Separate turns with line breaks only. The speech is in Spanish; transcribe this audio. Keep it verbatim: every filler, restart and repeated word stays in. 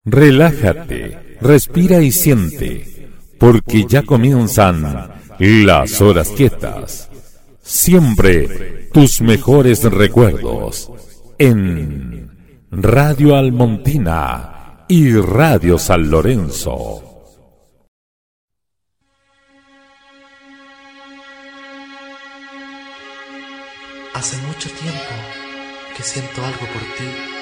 Relájate, respira y siente, porque ya comienzan las horas quietas. Siempre tus mejores recuerdos en Radio Almontina y Radio San Lorenzo.
Hace mucho tiempo que siento algo por ti.